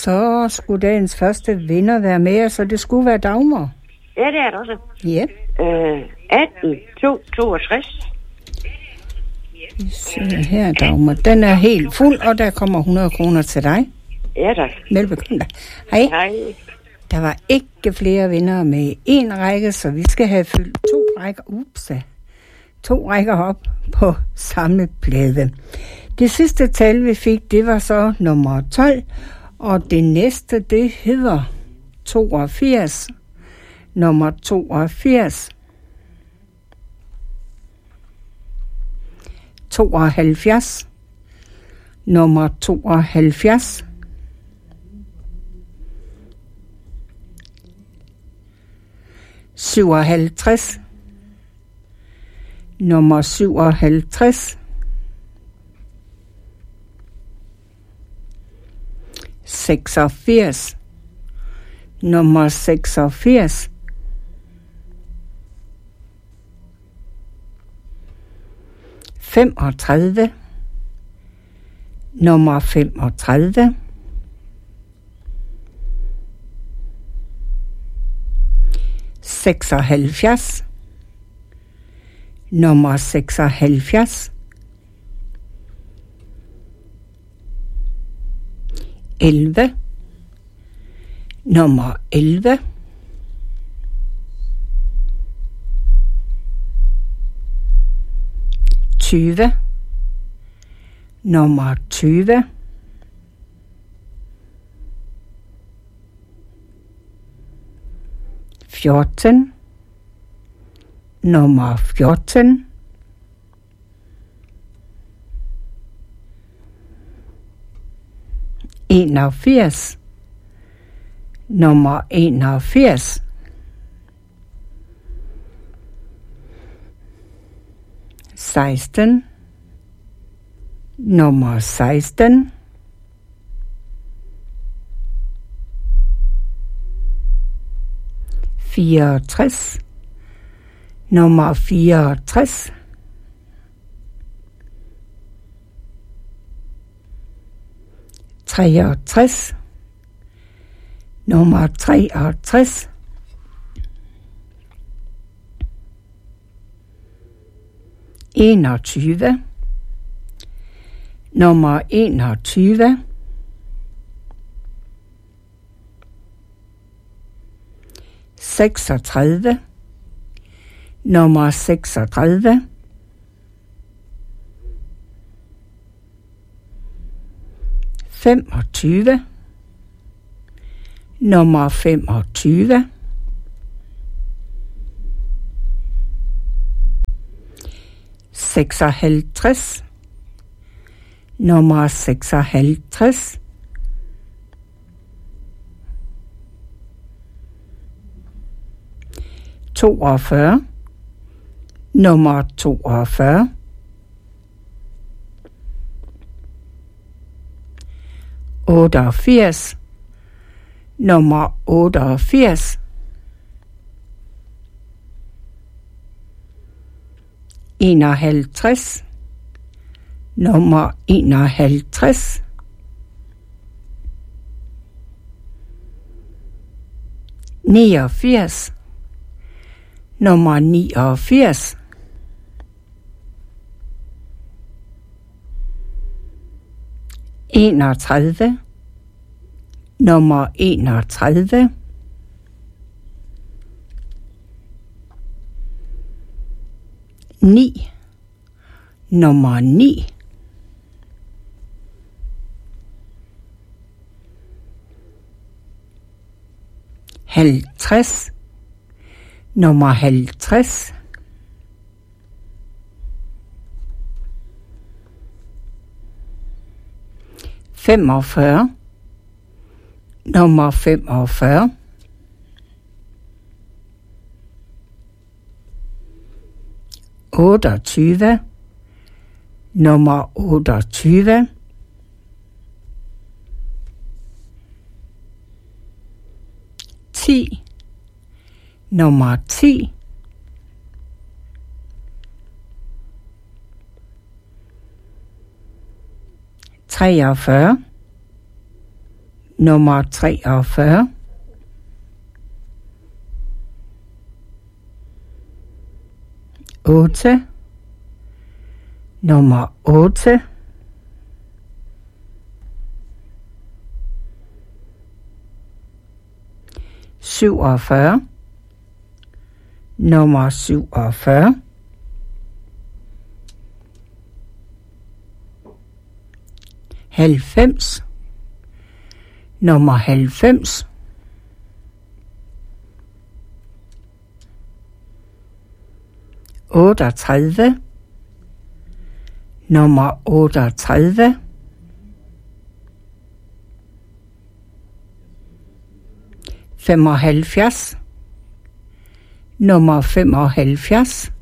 så skulle dagens første vinder være med, så det skulle være Dagmar. Ja, det er det også. Ja. 18,62. Vi ser her, Dagmar. Den er helt fuld, og der kommer 100 kroner til dig. Ja, tak. Velbekomme. Hej. Hej. Der var ikke flere vindere med en række, så vi skal have fyldt 2 rækker. To rækker op på samme plade. Det sidste tal, vi fik, det var så nummer 12, og det næste, det hedder 82. Nummer 82. 72. Nummer 72. 57. Nummer 57. 86. Nummer 86. 35. Nummer 35. 76. Nummer 76. 11. Nummer 11. 20. Nummer 20. 14. Nummer 14. 81. Nummer 81. 16. Nummer 16. 64. Nummer 64. 63. Nummer 63. 21. Nummer 21. 36. Nummer 36. 25. Nummer 25. 56. Nummer 56. 42. Nummer 42. 88. Nummer 88. 51. Nummer 51. 89. Nummer 89. 31. Nummer 31. 9. Nummer 9. 50. Nummer 50. 45. Nummer 45. 28. Nummer 28. 10. Nummer 10. 43. nummer 43, nummer 8, nummer 47, 90, nummer 90, 38, nummer 38, 75, nummer 75,